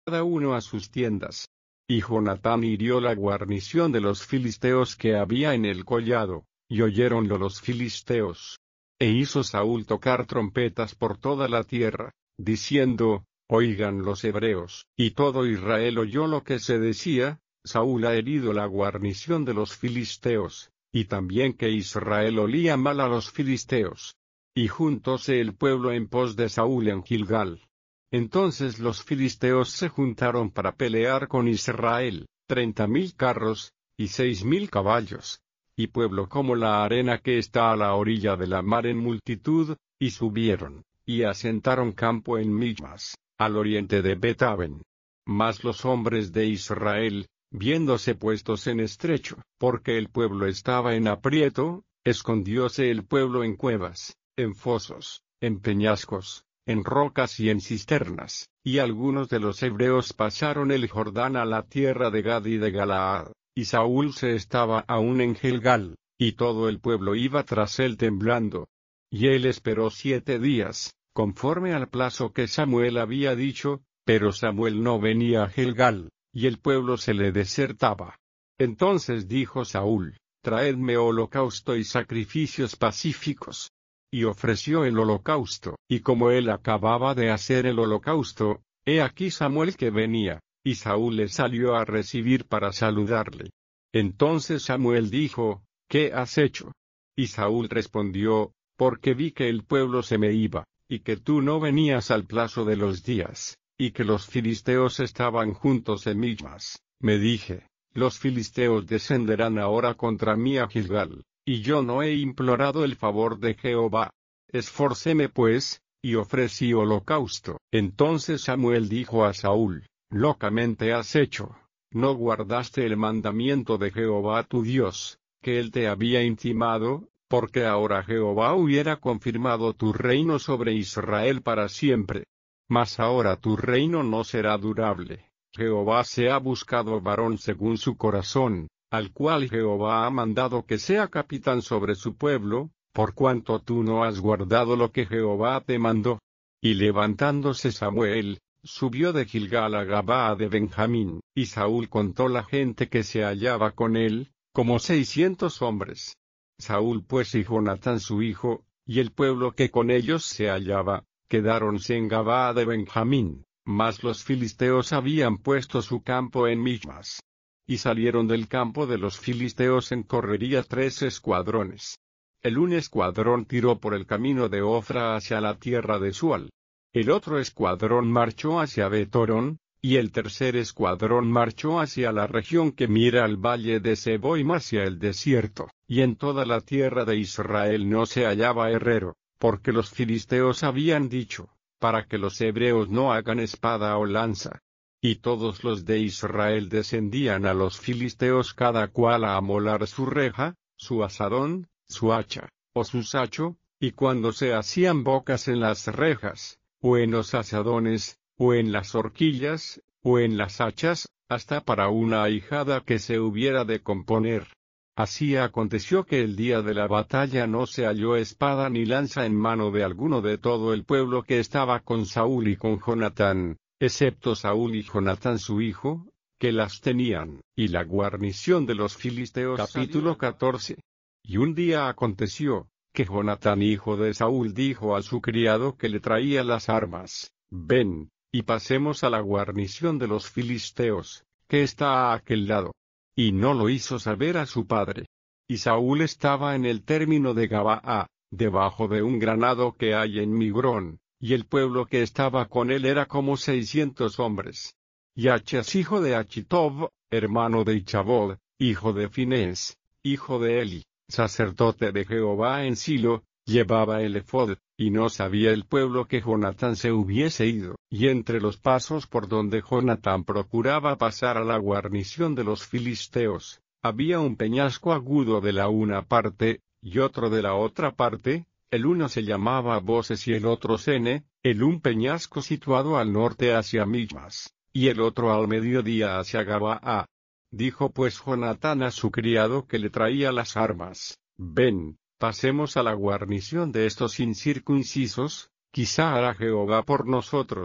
cada uno a sus tiendas. Y Jonatán hirió la guarnición de los filisteos que había en el collado, y oyéronlo los filisteos. E hizo Saúl tocar trompetas por toda la tierra, diciendo: Oigan los hebreos. Y todo Israel oyó lo que se decía: Saúl ha herido la guarnición de los filisteos, y también que Israel olía mal a los filisteos. Y juntóse el pueblo en pos de Saúl en Gilgal. Entonces los filisteos se juntaron para pelear con Israel, 30,000 carros, y 6,000 caballos, y pueblo como la arena que está a la orilla de la mar en multitud, y subieron, y asentaron campo en Michmas, al oriente de Bet-aven. Mas los hombres de Israel, viéndose puestos en estrecho, porque el pueblo estaba en aprieto, escondióse el pueblo en cuevas, en fosos, en peñascos, en rocas y en cisternas, y algunos de los hebreos pasaron el Jordán a la tierra de Gad y de Galaad, y Saúl se estaba aún en Gilgal, y todo el pueblo iba tras él temblando. Y él esperó 7 días, conforme al plazo que Samuel había dicho, pero Samuel no venía a Gilgal, y el pueblo se le desertaba. Entonces dijo Saúl: Traedme holocausto y sacrificios pacíficos. Y ofreció el holocausto, y como él acababa de hacer el holocausto, he aquí Samuel que venía, y Saúl le salió a recibir para saludarle. Entonces Samuel dijo: ¿Qué has hecho? Y Saúl respondió: Porque vi que el pueblo se me iba, y que tú no venías al plazo de los días, y que los filisteos estaban juntos en Michmas. Me dije: Los filisteos descenderán ahora contra mí a Gilgal, y yo no he implorado el favor de Jehová. Esforcéme pues, y ofrecí holocausto. Entonces Samuel dijo a Saúl: Locamente has hecho. No guardaste el mandamiento de Jehová tu Dios, que él te había intimado, porque ahora Jehová hubiera confirmado tu reino sobre Israel para siempre. Mas ahora tu reino no será durable. Jehová se ha buscado varón según su corazón, al cual Jehová ha mandado que sea capitán sobre su pueblo, por cuanto tú no has guardado lo que Jehová te mandó. Y levantándose Samuel, subió de Gilgal a Gabaa de Benjamín, y Saúl contó la gente que se hallaba con él, como 600 hombres. Saúl pues y Jonatán su hijo, y el pueblo que con ellos se hallaba, quedáronse en Gabaa de Benjamín, mas los filisteos habían puesto su campo en Michmas. Y salieron del campo de los filisteos en correría 3 escuadrones. El un escuadrón tiró por el camino de Ofra hacia la tierra de Sual. El otro escuadrón marchó hacia Betorón, y el tercer escuadrón marchó hacia la región que mira al valle de Seboim hacia el desierto, y en toda la tierra de Israel no se hallaba herrero, porque los filisteos habían dicho: para que los hebreos no hagan espada o lanza. Y todos los de Israel descendían a los filisteos cada cual a amolar su reja, su asadón, su hacha, o su sacho, y cuando se hacían bocas en las rejas, o en los asadones, o en las horquillas, o en las hachas, hasta para una ahijada que se hubiera de componer. Así aconteció que el día de la batalla no se halló espada ni lanza en mano de alguno de todo el pueblo que estaba con Saúl y con Jonatán, excepto Saúl y Jonatán su hijo, que las tenían. Y la guarnición de los filisteos. Capítulo 14. Y un día aconteció, que Jonatán hijo de Saúl dijo a su criado que le traía las armas: Ven, y pasemos a la guarnición de los filisteos, que está a aquel lado. Y no lo hizo saber a su padre. Y Saúl estaba en el término de Gabaa, debajo de un granado que hay en Migrón, y el pueblo que estaba con él era como 600 hombres. Y Achas hijo de Achitob, hermano de Ichabod, hijo de Finés, hijo de Eli, sacerdote de Jehová en Silo, llevaba el ephod, y no sabía el pueblo que Jonatán se hubiese ido. Y entre los pasos por donde Jonatán procuraba pasar a la guarnición de los filisteos, había un peñasco agudo de la una parte, y otro de la otra parte. El uno se llamaba Boses y el otro Sene, el un peñasco situado al norte hacia Michmas, y el otro al mediodía hacia Gabaa. Dijo pues Jonatán a su criado que le traía las armas: Ven, pasemos a la guarnición de estos incircuncisos, quizá hará Jehová por nosotros,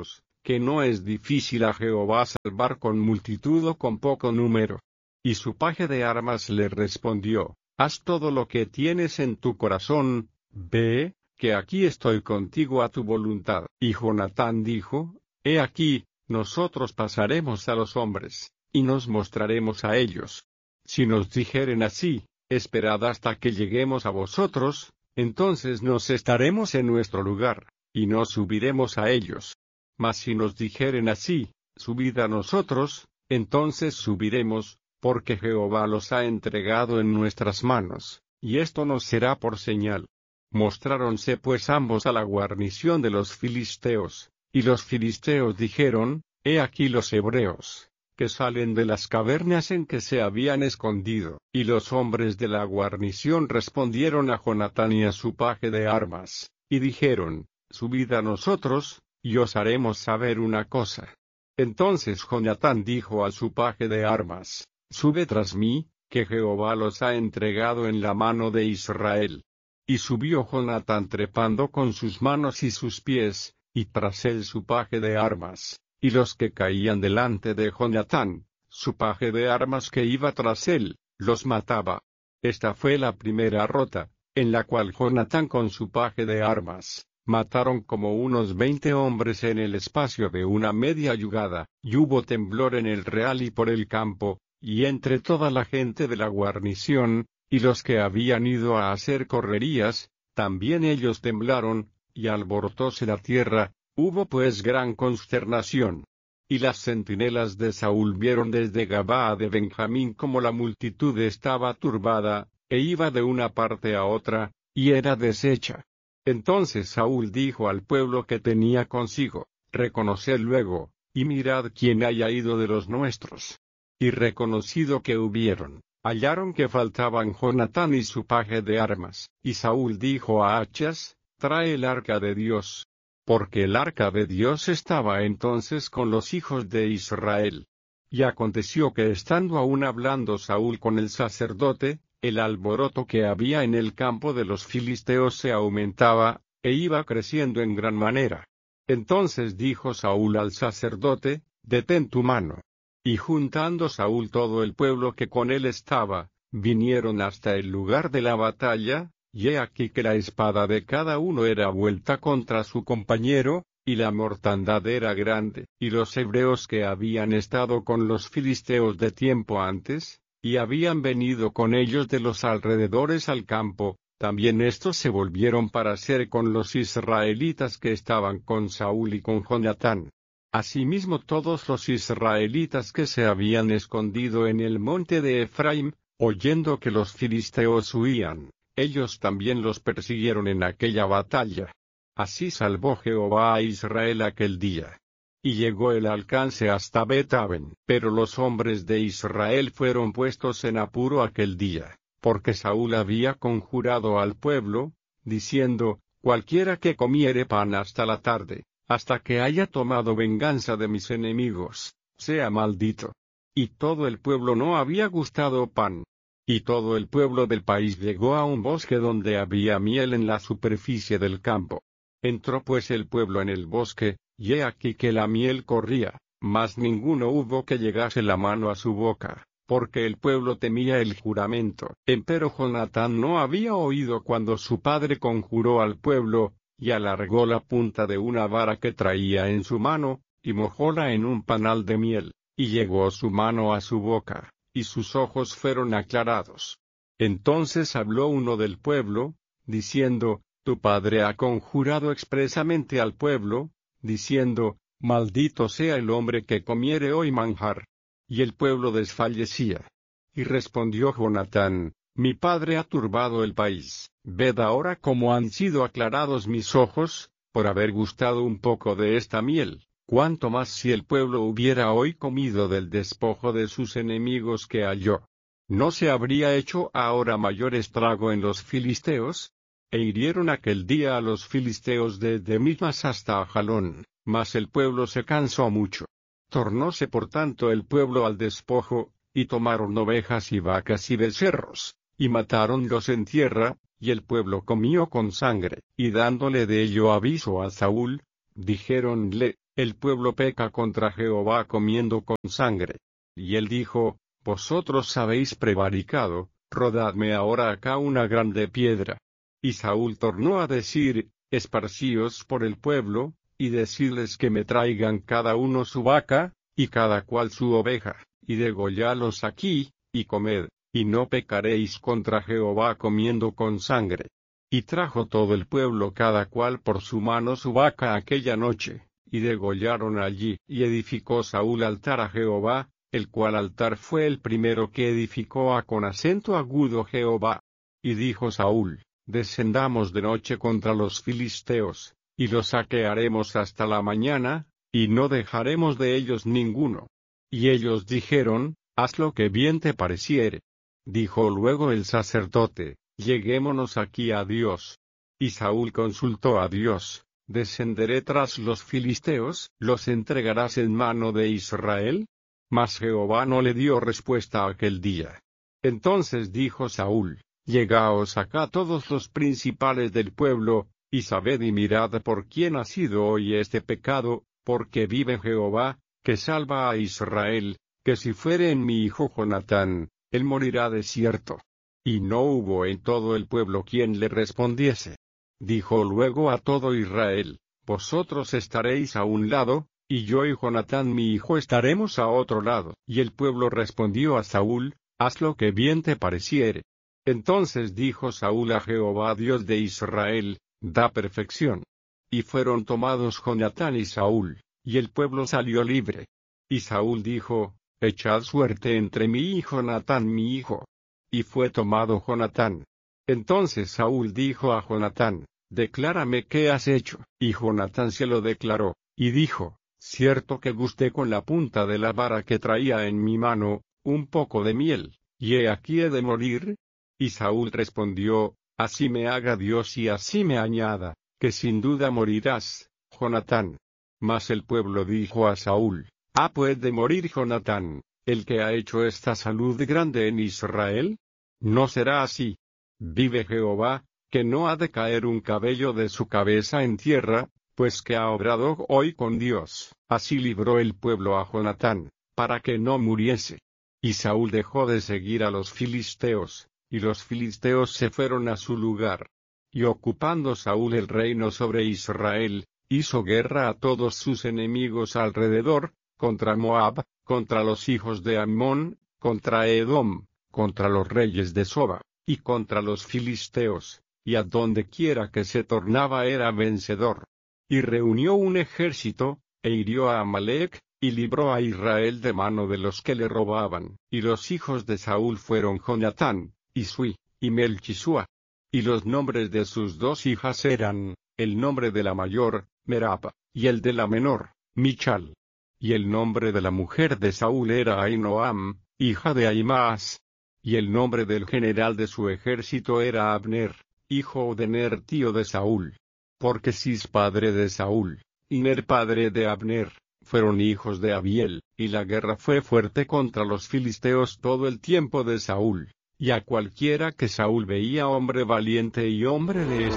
que no es difícil a Jehová salvar con multitud o con poco número. Y su paje de armas le respondió, haz todo lo que tienes en tu corazón, ve, que aquí estoy contigo a tu voluntad. Y Jonatán dijo, he aquí, nosotros pasaremos a los hombres, y nos mostraremos a ellos. Si nos dijeren así, esperad hasta que lleguemos a vosotros, entonces nos estaremos en nuestro lugar, y no subiremos a ellos. Mas si nos dijeren así, subid a nosotros, entonces subiremos, porque Jehová los ha entregado en nuestras manos, y esto nos será por señal. Mostráronse pues ambos a la guarnición de los filisteos, y los filisteos dijeron, he aquí los hebreos, que salen de las cavernas en que se habían escondido. Y los hombres de la guarnición respondieron a Jonatán y a su paje de armas, y dijeron, subid a nosotros, y os haremos saber una cosa. Entonces Jonatán dijo a su paje de armas, sube tras mí, que Jehová los ha entregado en la mano de Israel. Y subió Jonatán trepando con sus manos y sus pies, y tras él su paje de armas, y los que caían delante de Jonatán, su paje de armas que iba tras él, los mataba. Esta fue la primera rota, en la cual Jonatán con su paje de armas, mataron como unos 20 hombres en el espacio de una media yugada, y hubo temblor en el real y por el campo, y entre toda la gente de la guarnición, y los que habían ido a hacer correrías, también ellos temblaron, y alborotóse la tierra, hubo pues gran consternación. Y las centinelas de Saúl vieron desde Gabaa de Benjamín como la multitud estaba turbada, e iba de una parte a otra, y era deshecha. Entonces Saúl dijo al pueblo que tenía consigo, reconoced luego, y mirad quién haya ido de los nuestros. Y reconocido que hubieron, hallaron que faltaban Jonatán y su paje de armas. Y Saúl dijo a Achas, trae el arca de Dios. Porque el arca de Dios estaba entonces con los hijos de Israel. Y aconteció que estando aún hablando Saúl con el sacerdote, el alboroto que había en el campo de los filisteos se aumentaba, e iba creciendo en gran manera. Entonces dijo Saúl al sacerdote, detén tu mano. Y juntando Saúl todo el pueblo que con él estaba, vinieron hasta el lugar de la batalla, y he aquí que la espada de cada uno era vuelta contra su compañero, y la mortandad era grande. Y los hebreos que habían estado con los filisteos de tiempo antes, y habían venido con ellos de los alrededores al campo, también estos se volvieron para ser con los israelitas que estaban con Saúl y con Jonatán. Asimismo todos los israelitas que se habían escondido en el monte de Efraim, oyendo que los filisteos huían, ellos también los persiguieron en aquella batalla. Así salvó Jehová a Israel aquel día. Y llegó el alcance hasta Bet-aven. Pero los hombres de Israel fueron puestos en apuro aquel día, porque Saúl había conjurado al pueblo, diciendo, cualquiera que comiere pan hasta la tarde, hasta que haya tomado venganza de mis enemigos, sea maldito. Y todo el pueblo no había gustado pan. Y todo el pueblo del país llegó a un bosque donde había miel en la superficie del campo. Entró pues el pueblo en el bosque, y he aquí que la miel corría, mas ninguno hubo que llegase la mano a su boca, porque el pueblo temía el juramento. Empero Jonatán no había oído cuando su padre conjuró al pueblo, y alargó la punta de una vara que traía en su mano, y mojóla en un panal de miel, y llegó su mano a su boca, y sus ojos fueron aclarados. Entonces habló uno del pueblo, diciendo, tu padre ha conjurado expresamente al pueblo, diciendo, maldito sea el hombre que comiere hoy manjar. Y el pueblo desfallecía. Y respondió Jonatán, mi padre ha turbado el país, ved ahora cómo han sido aclarados mis ojos, por haber gustado un poco de esta miel. Cuánto más si el pueblo hubiera hoy comido del despojo de sus enemigos que halló. ¿No se habría hecho ahora mayor estrago en los filisteos? E hirieron aquel día a los filisteos desde Mimas hasta Ajalón, mas el pueblo se cansó mucho. Tornóse por tanto el pueblo al despojo, y tomaron ovejas y vacas y becerros, y matáronlos en tierra, y el pueblo comió con sangre, y dándole de ello aviso a Saúl, Dijéronle, el pueblo peca contra Jehová comiendo con sangre. Y él dijo, vosotros habéis prevaricado, rodadme ahora acá una grande piedra. Y Saúl tornó a decir, esparcíos por el pueblo, y decidles que me traigan cada uno su vaca, y cada cual su oveja, y degollalos aquí, y comed, y no pecaréis contra Jehová comiendo con sangre. Y trajo todo el pueblo cada cual por su mano su vaca aquella noche, y degollaron allí, y edificó Saúl altar a Jehová, el cual altar fue el primero que edificó con acento agudo Jehová. Y dijo Saúl, descendamos de noche contra los filisteos, y los saquearemos hasta la mañana, y no dejaremos de ellos ninguno. Y ellos dijeron, haz lo que bien te pareciere. Dijo luego el sacerdote, lleguémonos aquí a Dios. Y Saúl consultó a Dios, ¿descenderé tras los filisteos? ¿Los entregarás en mano de Israel? Mas Jehová no le dio respuesta aquel día. Entonces dijo Saúl, llegaos acá todos los principales del pueblo, y sabed y mirad por quién ha sido hoy este pecado, porque vive Jehová, que salva a Israel, que si fuere en mi hijo Jonatán, él morirá de cierto. Y no hubo en todo el pueblo quien le respondiese. Dijo luego a todo Israel, vosotros estaréis a un lado, y yo y Jonatán mi hijo estaremos a otro lado. Y el pueblo respondió a Saúl, haz lo que bien te pareciere. Entonces dijo Saúl a Jehová Dios de Israel, da perfección. Y fueron tomados Jonatán y Saúl, y el pueblo salió libre. Y Saúl dijo, echad suerte entre mí y Jonatán mi hijo. Y fue tomado Jonatán. Entonces Saúl dijo a Jonatán, declárame qué has hecho. Y Jonatán se lo declaró, y dijo, cierto que gusté con la punta de la vara que traía en mi mano, un poco de miel, y he aquí he de morir. Y Saúl respondió, así me haga Dios y así me añada, que sin duda morirás, Jonatán. Mas el pueblo dijo a Saúl, ¿puede morir Jonatán, el que ha hecho esta salud grande en Israel? No será así. Vive Jehová, que no ha de caer un cabello de su cabeza en tierra, pues que ha obrado hoy con Dios. Así libró el pueblo a Jonatán, para que no muriese. Y Saúl dejó de seguir a los filisteos, y los filisteos se fueron a su lugar. Y ocupando Saúl el reino sobre Israel, hizo guerra a todos sus enemigos alrededor, contra Moab, contra los hijos de Amón, contra Edom, contra los reyes de Soba, y contra los filisteos, y a donde quiera que se tornaba era vencedor. Y reunió un ejército, e hirió a Amalec, y libró a Israel de mano de los que le robaban. Y los hijos de Saúl fueron Jonatán, y Sui, y Melchisúa. Y los nombres de sus dos hijas eran, el nombre de la mayor, Merab, y el de la menor, Michal. Y el nombre de la mujer de Saúl era Ahinoam, hija de Ahimaas. Y el nombre del general de su ejército era Abner, hijo de Ner tío de Saúl. Porque Cis padre de Saúl, y Ner padre de Abner, fueron hijos de Abiel, y la guerra fue fuerte contra los filisteos todo el tiempo de Saúl. Y a cualquiera que Saúl veía hombre valiente y hombre de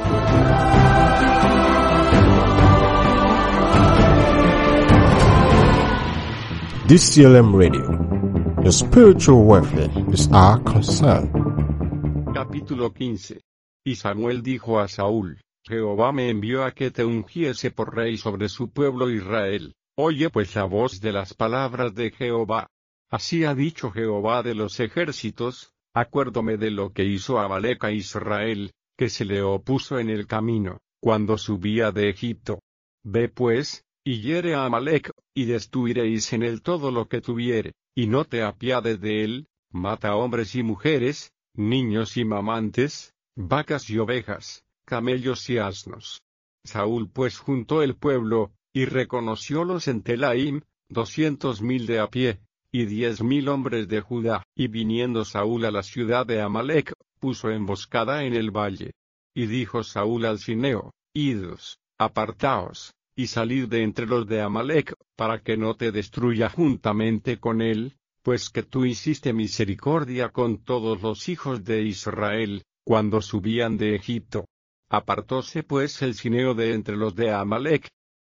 DCLM Radio. Your spiritual welfare is our concern. Capítulo 15. Y Samuel dijo a Saúl, Jehová me envió a que te ungiese por rey sobre su pueblo Israel. Oye pues la voz de las palabras de Jehová. Así ha dicho Jehová de los ejércitos, acuérdome de lo que hizo Amalec a Israel, que se le opuso en el camino, cuando subía de Egipto. Ve pues, y hiere a Amalec, y destruiréis en él todo lo que tuviere, y no te apiades de él, mata hombres y mujeres, niños y mamantes, vacas y ovejas, camellos y asnos. Saúl pues juntó el pueblo, y reconociólos en Telaim, 200,000 de a pie, y 10,000 hombres de Judá. Y viniendo Saúl a la ciudad de Amalec, puso emboscada en el valle. Y dijo Saúl al cineo, idos, apartaos, y salid de entre los de Amalec, para que no te destruya juntamente con él, pues que tú hiciste misericordia con todos los hijos de Israel, cuando subían de Egipto. Apartóse pues el cineo de entre los de Amalec.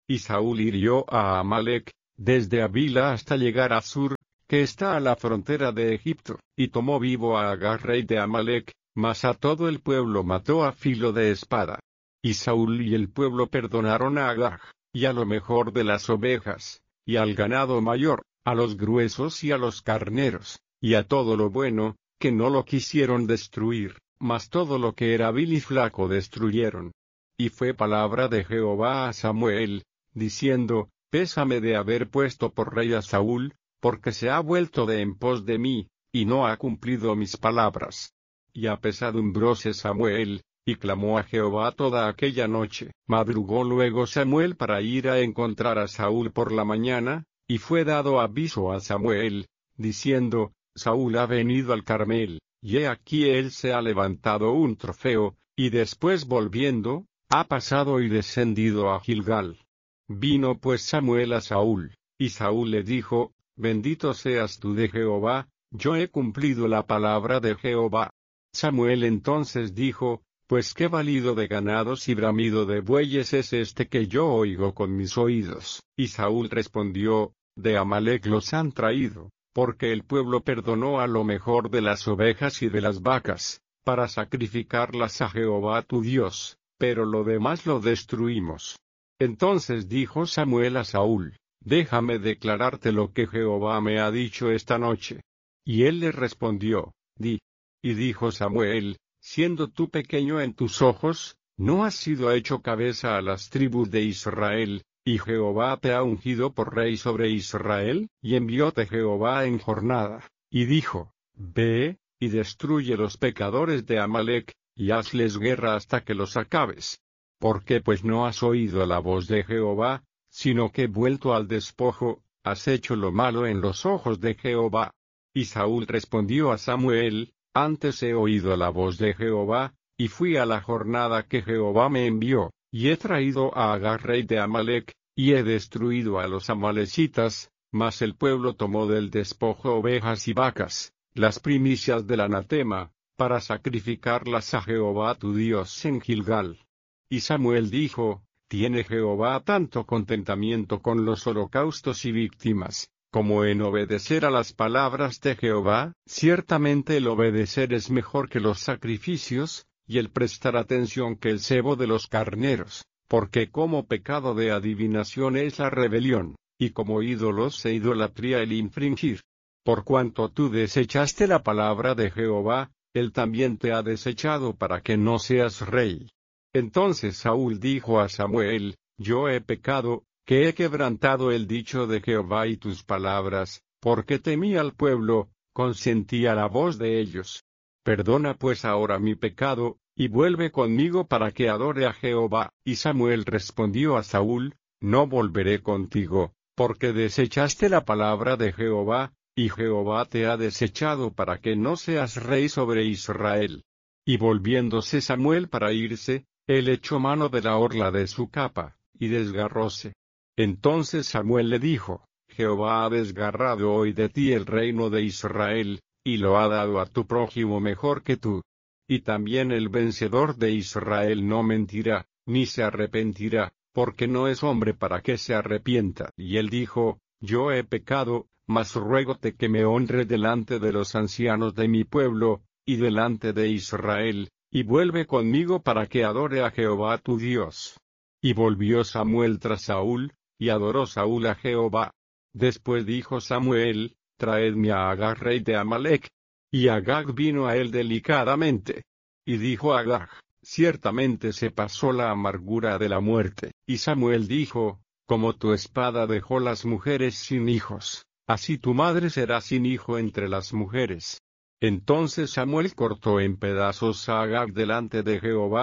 Y Saúl hirió a Amalec, desde Avila hasta llegar a Sur, que está a la frontera de Egipto, y tomó vivo a Agag rey de Amalec, mas a todo el pueblo mató a filo de espada. Y Saúl y el pueblo perdonaron a Agag, y a lo mejor de las ovejas, y al ganado mayor, a los gruesos y a los carneros, y a todo lo bueno, que no lo quisieron destruir, mas todo lo que era vil y flaco destruyeron. Y fue palabra de Jehová a Samuel, diciendo, Pésame de haber puesto por rey a Saúl, porque se ha vuelto de en pos de mí, y no ha cumplido mis palabras. Y apesadumbróse Samuel, y clamó a Jehová toda aquella noche. Madrugó luego Samuel para ir a encontrar a Saúl por la mañana, y fue dado aviso a Samuel, diciendo, Saúl ha venido al Carmel, y he aquí él se ha levantado un trofeo, y después volviendo, ha pasado y descendido a Gilgal. Vino pues Samuel a Saúl, y Saúl le dijo, Bendito seas tú de Jehová, yo he cumplido la palabra de Jehová. Samuel entonces dijo, Pues qué balido de ganados y bramido de bueyes es este que yo oigo con mis oídos. Y Saúl respondió, De Amalec los han traído, porque el pueblo perdonó a lo mejor de las ovejas y de las vacas, para sacrificarlas a Jehová tu Dios, pero lo demás lo destruimos. Entonces dijo Samuel a Saúl, Déjame declararte lo que Jehová me ha dicho esta noche. Y él le respondió, Di. Y dijo Samuel, Siendo tú pequeño en tus ojos, no has sido hecho cabeza a las tribus de Israel, y Jehová te ha ungido por rey sobre Israel, y envióte Jehová en jornada, y dijo, Ve, y destruye los pecadores de Amalec, y hazles guerra hasta que los acabes. ¿Por qué pues no has oído la voz de Jehová, sino que vuelto al despojo, has hecho lo malo en los ojos de Jehová? Y Saúl respondió a Samuel, Antes he oído la voz de Jehová, y fui a la jornada que Jehová me envió, y he traído a Agag rey de Amalec, y he destruido a los amalecitas, mas el pueblo tomó del despojo ovejas y vacas, las primicias del anatema, para sacrificarlas a Jehová tu Dios en Gilgal. Y Samuel dijo, ¿Tiene Jehová tanto contentamiento con los holocaustos y víctimas, como en obedecer a las palabras de Jehová? Ciertamente el obedecer es mejor que los sacrificios, y el prestar atención que el cebo de los carneros, porque como pecado de adivinación es la rebelión, y como ídolos e idolatría el infringir. Por cuanto tú desechaste la palabra de Jehová, él también te ha desechado para que no seas rey. Entonces Saúl dijo a Samuel, Yo he pecado, que he quebrantado el dicho de Jehová y tus palabras, porque temí al pueblo, consentí a la voz de ellos. Perdona pues ahora mi pecado, y vuelve conmigo para que adore a Jehová. Y Samuel respondió a Saúl, No volveré contigo, porque desechaste la palabra de Jehová, y Jehová te ha desechado para que no seas rey sobre Israel. Y volviéndose Samuel para irse, él echó mano de la orla de su capa, y desgarróse. Entonces Samuel le dijo, Jehová ha desgarrado hoy de ti el reino de Israel, y lo ha dado a tu prójimo mejor que tú. Y también el vencedor de Israel no mentirá, ni se arrepentirá, porque no es hombre para que se arrepienta. Y él dijo, Yo he pecado, mas ruégote que me honre delante de los ancianos de mi pueblo, y delante de Israel, y vuelve conmigo para que adore a Jehová tu Dios. Y volvió Samuel tras Saúl, y adoró Saúl a Jehová. Después dijo Samuel, Traedme a Agag rey de Amalec. Y Agag vino a él delicadamente. Y dijo Agag, Ciertamente se pasó la amargura de la muerte. Y Samuel dijo, Como tu espada dejó las mujeres sin hijos, así tu madre será sin hijo entre las mujeres. Entonces Samuel cortó en pedazos a Agag delante de Jehová,